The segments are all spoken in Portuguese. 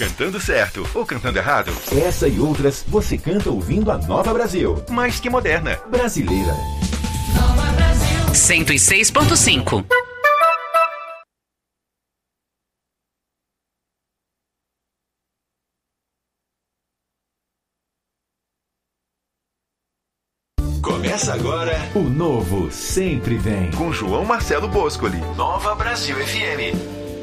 Cantando certo ou cantando errado? Essa e outras você canta ouvindo a Nova Brasil. Mais que moderna. Brasileira. Nova Brasil. 106.5. Começa agora o Novo Sempre Vem. Com João Marcelo Boscoli. Nova Brasil FM.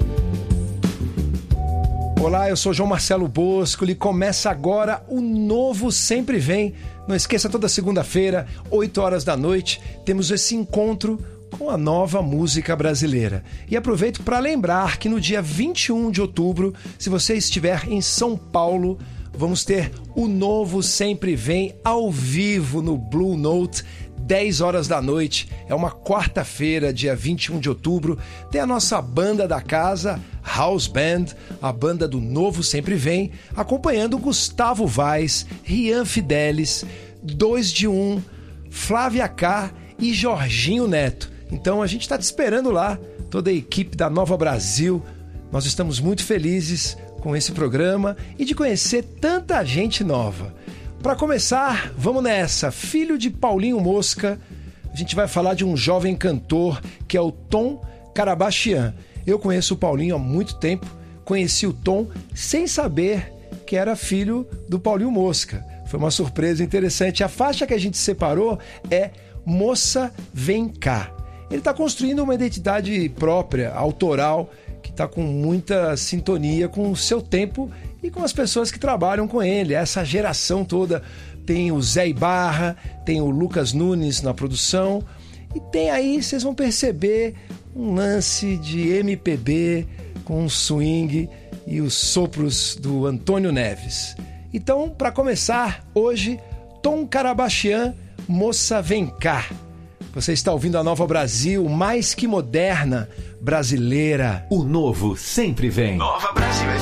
Olá, eu sou João Marcelo Boscoli. Começa agora o Novo Sempre Vem. Não esqueça, toda segunda-feira, 8 horas da noite, temos esse encontro com a nova música brasileira. E aproveito para lembrar que no dia 21 de outubro, se você estiver em São Paulo, vamos ter o Novo Sempre Vem ao vivo no Blue Note, 10 horas da noite. É uma quarta-feira, dia 21 de outubro. Tem a nossa banda da casa, House Band, a banda do Novo Sempre Vem, acompanhando Gustavo Vaz, Rian Fidelis, 2 de 1, Flávia K e Jorginho Neto. Então a gente está te esperando lá, toda a equipe da Nova Brasil. Nós estamos muito felizes com esse programa e de conhecer tanta gente nova. Para começar, vamos nessa. Filho de Paulinho Mosca, a gente vai falar de um jovem cantor que é o Tom Karabachian. Eu conheço o Paulinho há muito tempo, conheci o Tom sem saber que era filho do Paulinho Mosca. Foi uma surpresa interessante. A faixa que a gente separou é Moça Vem Cá. Ele está construindo uma identidade própria, autoral, que está com muita sintonia com o seu tempo e com as pessoas que trabalham com ele. Essa geração toda, tem o Zé Ibarra, tem o Lucas Nunes na produção, e tem aí, vocês vão perceber, um lance de MPB com um swing e os sopros do Antônio Neves. Então, para começar, hoje, Tom Karabachian, Moça Vem Cá. Você está ouvindo a Nova Brasil, mais que moderna, brasileira. O Novo Sempre Vem. Nova Brasil